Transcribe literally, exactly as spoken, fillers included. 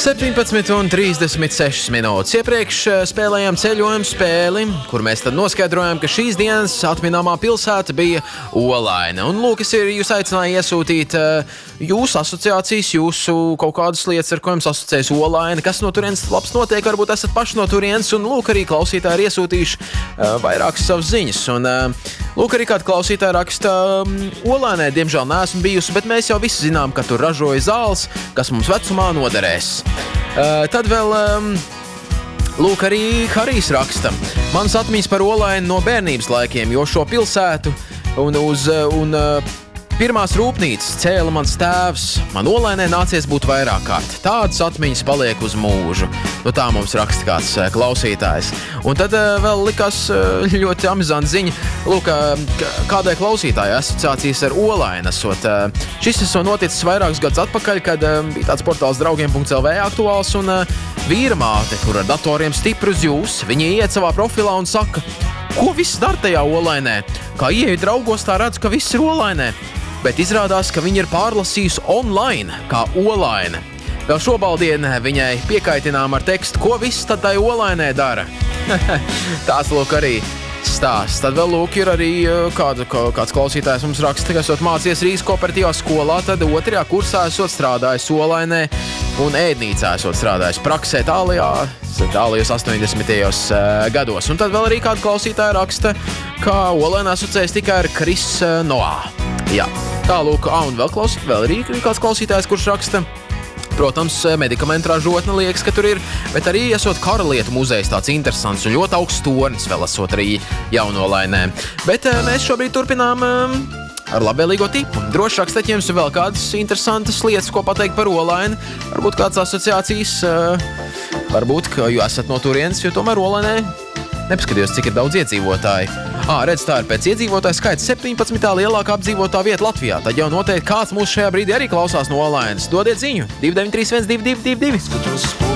septiņpadsmit un trīsdesmit sešas minūtes. Iepriekš spēlējām ceļojumu spēli, kur mēs tad noskaidrojām, ka šīs dienas atminaamā pilsēta bija Olaina. Un lūk, es ir jūs aicināju iesūtīt jūsu asociācijas, jūsu kaut kādas lietas, ar ko jums asociējas Olaina, kas no turienes labs notiek, varbūt esat paši no turienes, un lūk, arī klausītāji ir iesūtījuši uh, vairākas savas ziņas. Un uh, lūk, arī kāda klausītāja raksta, um, Olainai diemžēl neesmu bijusi, bet mēs jau visi zinām, ka tur ražoja zāles, kas mums vecumā noderēs. Uh, tad vēl, um, lūk, arī Harijs raksta. Manas atmiņas par Olainu no bērnības laikiem, jo šo pilsētu un uz un, uh, pirmās rūpnīcas cēla mans tēvs. Man Olainai nācies būt vairāk kārt. Tādas atmiņas paliek uz mūžu. Nu tā mums raksta kāds uh, klausītājs. Un tad uh, vēl likās uh, ļoti amizanta ziņa. Lūk, uh, kādai klausītāja asociācijas ar Olainu esot. Uh, šis esot noticis vairākus gadus atpakaļ, kad uh, bija tāds portāls draugiem punkt el vē aktuāls, un uh, vīra māte, kur ar datoriem stipri uz jūs, viņa iet savā profilā un saka, ko viss dar tajā Olainē? Kā ieeju draugos, tā redzu, ka viss ir Olainē. Bet izrādās, ka viņa ir pārlasījusi online, kā Olaina. Vēl šobaldien viņai piekaitinām ar tekstu, ko viss tad tai Olainē dara. Tās lūk arī stāsts. Tad vēl lūk ir arī kāda, kāds klausītājs mums raksta, ka esot mācies Rīgas kooperatīvā skolā, tad otrajā kursā esot strādājis Olainē un ēdnīcā esot strādājis praksē tālajā, tālajos astoņdesmitajos gados. Un tad vēl arī kāda klausītāja raksta, ka Olaina asociējas tikai ar Kris Noā. Jā, tā lūk, ā, un vēl, klaus, vēl arī kāds klausītājs, kurš raksta, protams, medikamentu ražotne liekas, ka tur ir, bet arī esot Karalietu muzejs tāds interesants un ļoti augsts tornis vēl esot arī Jaunolainē. Bet mēs šobrīd turpinām ar labvēlīgo tipu. Droši rakstēt jums vēl kādas interesantas lietas, ko pateikt par Olainu. Varbūt kāds asociācijas, varbūt, ka jūs esat no turienes, jo tomēr Olainē nepaskatījos, cik ir daudz iedzīvotāji. Ā, redz, tā ir pēc iedzīvotāju skaits septiņpadsmitā lielākā apdzīvotā vieta Latvijā. Tad jau noteikti kāds mūs šajā brīdī arī klausās no Olainas. Dodiet ziņu divi deviņi trīs viens divi divi divi divi.